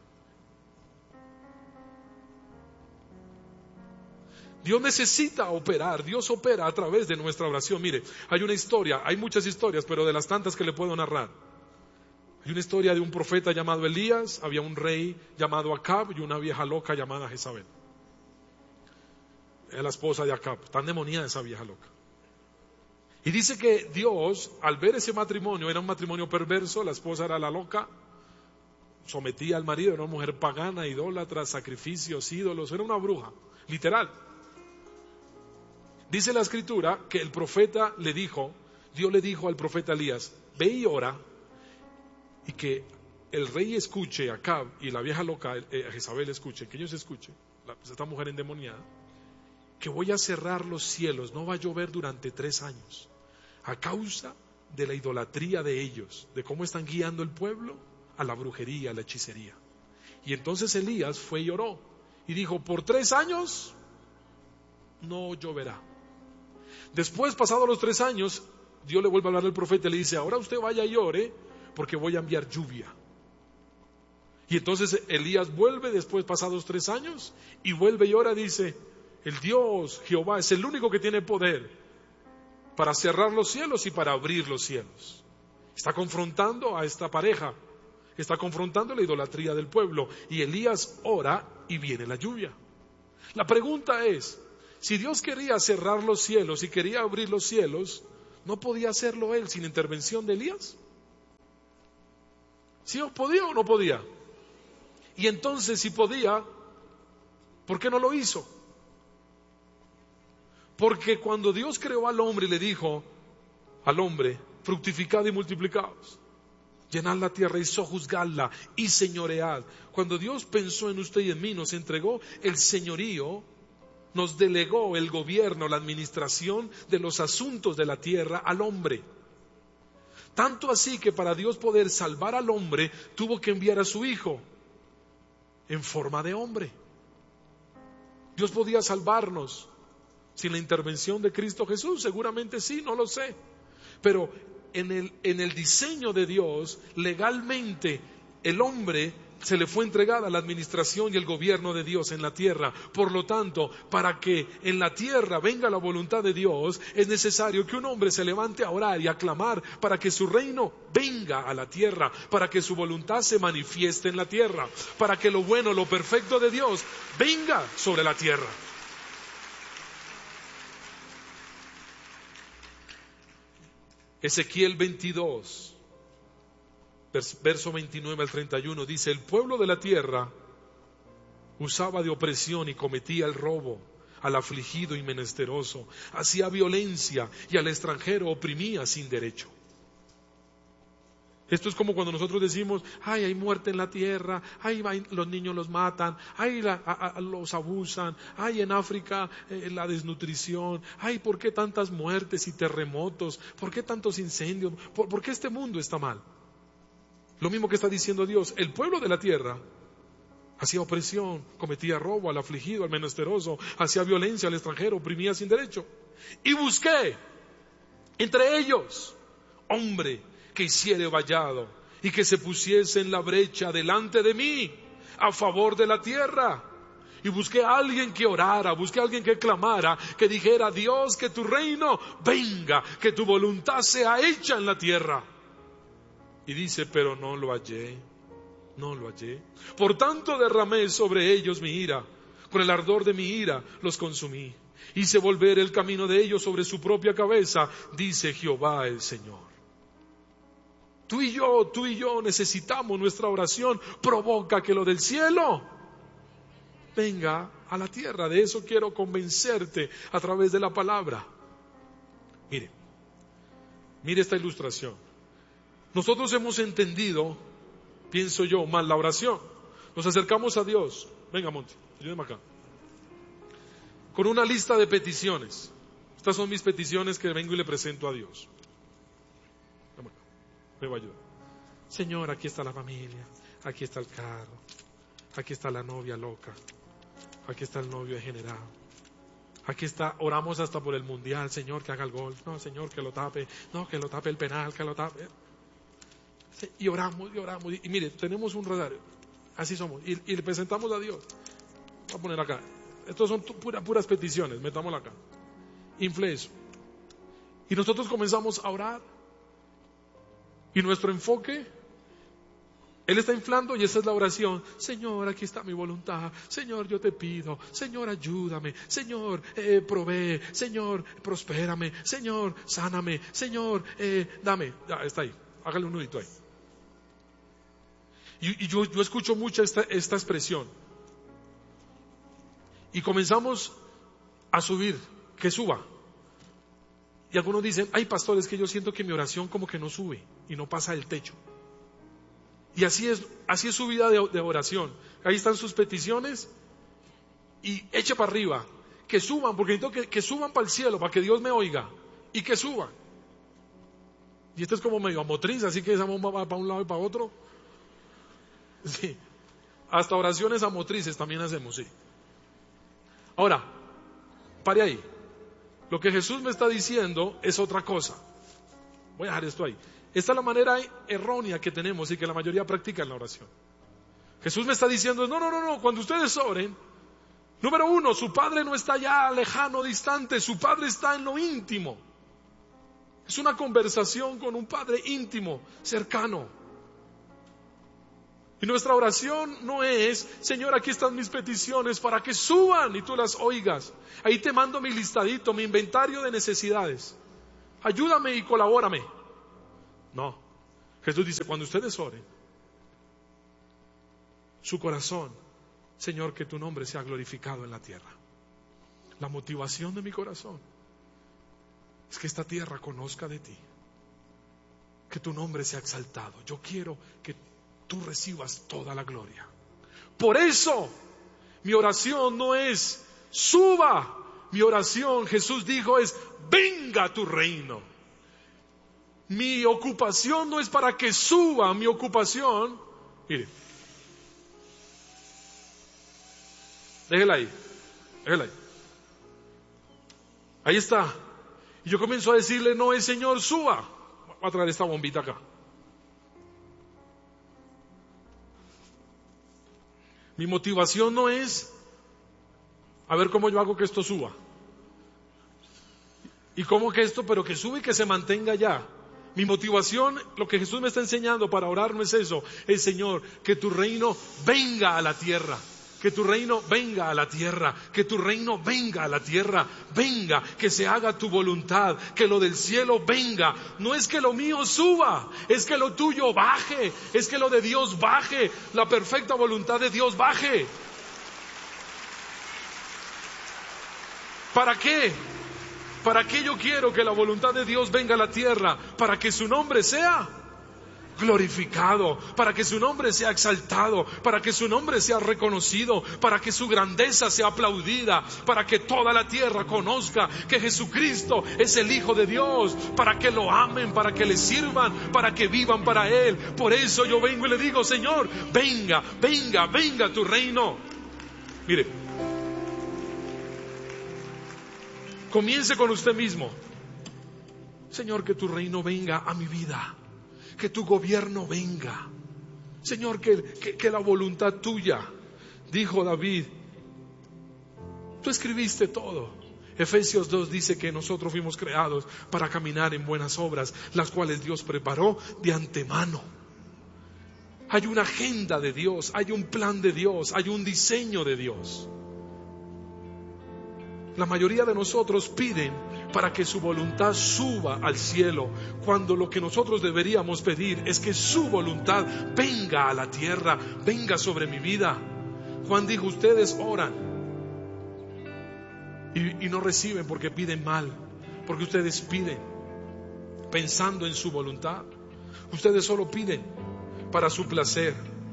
Dios necesita operar, Dios opera a través de nuestra oración. Mire, hay una historia, hay muchas historias, pero de las tantas que le puedo narrar. Hay una historia de un profeta llamado Elías, había un rey llamado Acab y una vieja loca llamada Jezabel. Es la esposa de Acab, tan demoníaca esa vieja loca. Y dice que Dios, al ver ese matrimonio, era un matrimonio perverso, la esposa era la loca, sometía al marido, era una mujer pagana, idólatra, sacrificios, ídolos, era una bruja, literal. Dice la escritura que el profeta le dijo, Dios le dijo al profeta Elías, ve y ora, y que el rey escuche a Acab y la vieja loca, eh, Jezabel escuche, que ellos escuchen, esta mujer endemoniada, que voy a cerrar los cielos, no va a llover durante tres años, a causa de la idolatría de ellos, de cómo están guiando el pueblo a la brujería, a la hechicería. Y entonces Elías fue y oró, y dijo, por tres años no lloverá. Después, pasados los tres años, Dios le vuelve a hablar al profeta y le dice, ahora usted vaya y ore, porque voy a enviar lluvia. Y entonces Elías vuelve, después pasados tres años, y vuelve y ora, dice, el Dios, Jehová, es el único que tiene poder para cerrar los cielos y para abrir los cielos. Está confrontando a esta pareja, está confrontando la idolatría del pueblo, y Elías ora y viene la lluvia. La pregunta es, si Dios quería cerrar los cielos y quería abrir los cielos, ¿no podía hacerlo él sin intervención de Elías? ¿Sí podía o no podía? Y entonces, si podía, ¿por qué no lo hizo? Porque cuando Dios creó al hombre y le dijo al hombre, fructificad y multiplicaos, llenad la tierra y sojuzgadla y señoread. Cuando Dios pensó en usted y en mí, nos entregó el señorío, nos delegó el gobierno, la administración de los asuntos de la tierra al hombre. Tanto así que para Dios poder salvar al hombre, tuvo que enviar a su hijo en forma de hombre. Dios podía salvarnos sin la intervención de Cristo Jesús, seguramente sí, no lo sé. Pero en el, en el diseño de Dios, legalmente, el hombre se le fue entregada la administración y el gobierno de Dios en la tierra. Por lo tanto, para que en la tierra venga la voluntad de Dios, es necesario que un hombre se levante a orar y a clamar para que su reino venga a la tierra, para que su voluntad se manifieste en la tierra, para que lo bueno, lo perfecto de Dios venga sobre la tierra. Ezequiel veintidós, verso veintinueve al treinta y uno, dice: el pueblo de la tierra usaba de opresión y cometía el robo al afligido y menesteroso, hacía violencia y al extranjero oprimía sin derecho. Esto es como cuando nosotros decimos: ay, hay muerte en la tierra, ay, los niños los matan, ay, la, a, a, los abusan, ay, en África eh, la desnutrición, ay, ¿por qué tantas muertes y terremotos? ¿Por qué tantos incendios? ¿Por, por qué este mundo está mal? Lo mismo que está diciendo Dios: el pueblo de la tierra hacía opresión, cometía robo al afligido, al menesteroso, hacía violencia al extranjero, oprimía sin derecho. Y busqué entre ellos hombre que hiciere vallado y que se pusiese en la brecha delante de mí a favor de la tierra. Y busqué a alguien que orara, busqué a alguien que clamara, que dijera: Dios, que tu reino venga, que tu voluntad sea hecha en la tierra. Y dice: pero no lo hallé, no lo hallé. Por tanto derramé sobre ellos mi ira, con el ardor de mi ira los consumí. Hice volver el camino de ellos sobre su propia cabeza, dice Jehová el Señor. Tú y yo, tú y yo necesitamos nuestra oración. Provoca que lo del cielo venga a la tierra. De eso quiero convencerte a través de la palabra. Mire, mire esta ilustración. Nosotros hemos entendido, pienso yo, mal la oración. Nos acercamos a Dios. Venga, Monte, ayúdeme acá. Con una lista de peticiones. Estas son mis peticiones que vengo y le presento a Dios. Me va a ayudar. Señor, aquí está la familia, aquí está el carro, aquí está la novia loca, aquí está el novio degenerado, aquí está, oramos hasta por el mundial, Señor, que haga el gol, no, Señor, que lo tape, no, que lo tape el penal, que lo tape. Y oramos, y oramos, y, y mire, tenemos un rosario, así somos, y, y le presentamos a Dios. Voy a poner acá, estos son pura, puras peticiones, metámosla acá, infle eso. Y nosotros comenzamos a orar. Y nuestro enfoque, Él está inflando y esa es la oración. Señor, aquí está mi voluntad. Señor, yo te pido. Señor, ayúdame. Señor, eh, provee. Señor, prospérame. Señor, sáname. Señor, eh, dame. Ya, está ahí. Hágale un nudito ahí. Y, y yo, yo escucho mucho esta, esta expresión. Y comenzamos a subir. Que suba. Y algunos dicen: ay, pastor, es que yo siento que mi oración como que no sube y no pasa el techo. Y así es, así es su vida de, de oración. Ahí están sus peticiones y eche para arriba. Que suban, porque necesito que, que suban para el cielo, para que Dios me oiga. Y que suban. Y esto es como medio amotriz, así que esa bomba va para un lado y para otro. Sí. Hasta oraciones amotrices también hacemos, sí. Ahora, pare ahí. Lo que Jesús me está diciendo es otra cosa. Voy a dejar esto ahí. Esta es la manera errónea que tenemos y que la mayoría practica en la oración. Jesús me está diciendo: no, no, no, no, cuando ustedes oren, número uno, su Padre no está ya lejano, distante, su Padre está en lo íntimo. Es una conversación con un Padre íntimo, cercano. Y nuestra oración no es: Señor, aquí están mis peticiones para que suban y tú las oigas. Ahí te mando mi listadito, mi inventario de necesidades. ayúdame y colabórame. No. Jesús dice, cuando ustedes oren, su corazón, Señor, que tu nombre sea glorificado en la tierra. La motivación de mi corazón es que esta tierra conozca de ti, que tu nombre sea exaltado. Yo quiero que tú recibas toda la gloria. Por eso mi oración no es suba, mi oración, Jesús dijo, es venga tu reino. Mi ocupación no es para que suba, mi ocupación, mire, déjela ahí, déjela ahí. Ahí está. Y yo comienzo a decirle, no es Señor, suba. Voy a traer esta bombita acá. Mi motivación no es a ver cómo yo hago que esto suba. Y cómo que esto, pero que sube y que se mantenga ya. Mi motivación, lo que Jesús me está enseñando para orar no es eso. Es, Señor, que tu reino venga a la tierra. Que tu reino venga a la tierra, que tu reino venga a la tierra, venga, que se haga tu voluntad, que lo del cielo venga. No es que lo mío suba, es que lo tuyo baje, es que lo de Dios baje, la perfecta voluntad de Dios baje. ¿Para qué? ¿Para qué yo quiero que la voluntad de Dios venga a la tierra? Para que su nombre sea glorificado, para que su nombre sea exaltado, para que su nombre sea reconocido, para que su grandeza sea aplaudida, para que toda la tierra conozca que Jesucristo es el Hijo de Dios, para que lo amen, para que le sirvan, para que vivan para Él. Por eso yo vengo y le digo, Señor, venga, venga, venga tu reino. Mire, comience con usted mismo. Señor, que tu reino venga a mi vida. Que tu gobierno venga. Señor, que, que, que la voluntad tuya, dijo David, tú escribiste todo. Efesios dos dice que nosotros fuimos creados para caminar en buenas obras, las cuales Dios preparó de antemano. Hay una agenda de Dios, hay un plan de Dios, hay un diseño de Dios. La mayoría de nosotros piden para que su voluntad suba al cielo, cuando lo que nosotros deberíamos pedir es que su voluntad venga a la tierra, venga sobre mi vida. Juan dijo, ustedes oran y, y no reciben porque piden mal, porque ustedes piden pensando en su voluntad. Ustedes solo piden para su placer.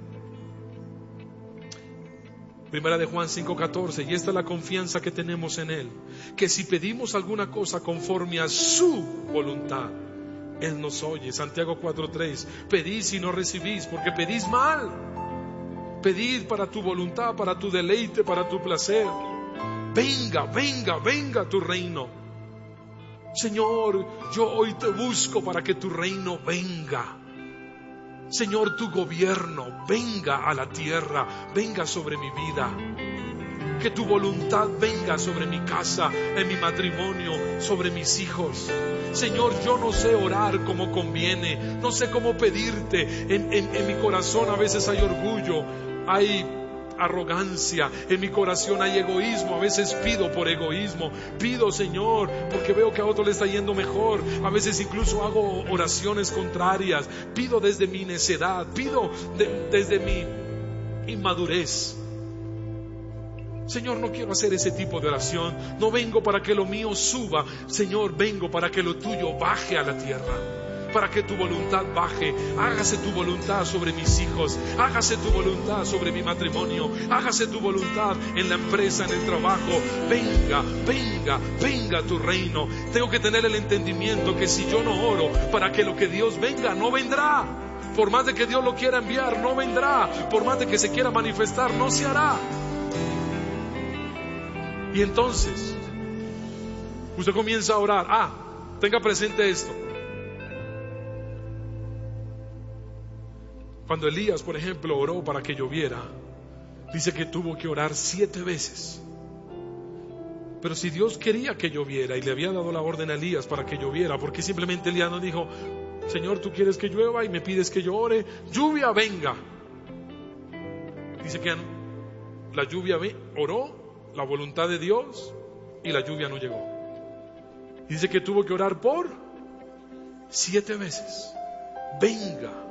Primera de Juan cinco catorce, y esta es la confianza que tenemos en Él, que si pedimos alguna cosa conforme a su voluntad, Él nos oye. Santiago cuatro tres, pedís y no recibís, porque pedís mal. Pedid para tu voluntad, para tu deleite, para tu placer. Venga, venga, venga tu reino. Señor, yo hoy te busco para que tu reino venga. Señor, tu gobierno venga a la tierra, venga sobre mi vida. Que tu voluntad venga sobre mi casa, en mi matrimonio, sobre mis hijos. Señor, yo no sé orar como conviene, no sé cómo pedirte. En, en, en mi corazón a veces hay orgullo, hay arrogancia, en mi corazón hay egoísmo, a veces pido por egoísmo, pido, Señor, porque veo que a otro le está yendo mejor, a veces incluso hago oraciones contrarias, pido desde mi necedad, pido de, desde mi inmadurez. Señor, no quiero hacer ese tipo de oración, no vengo para que lo mío suba, Señor, vengo para que lo tuyo baje a la tierra. Para que tu voluntad baje, hágase tu voluntad sobre mis hijos, hágase tu voluntad sobre mi matrimonio, hágase tu voluntad en la empresa, en el trabajo. Venga, venga, venga tu reino. Tengo que tener el entendimiento que si yo no oro para que lo que Dios venga, no vendrá. Por más de que Dios lo quiera enviar, no vendrá. Por más de que se quiera manifestar, no se hará. Y entonces usted comienza a orar. Ah, tenga presente esto. Cuando Elías, por ejemplo, oró para que lloviera, dice que tuvo que orar siete veces. Pero si Dios quería que lloviera y le había dado la orden a Elías para que lloviera, ¿por qué simplemente Elías no dijo, Señor, tú quieres que llueva y me pides que yo ore? Lluvia, venga. Dice que la lluvia oró, la voluntad de Dios, y la lluvia no llegó. Dice que tuvo que orar por Siete veces. Venga.